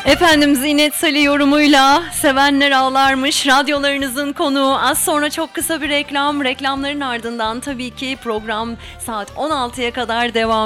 Efendim Zinet Salih yorumuyla sevenler ağlarmış. Radyolarınızın konuğu. Az sonra çok kısa bir reklam. Reklamların ardından tabii ki program saat 16'ya kadar devam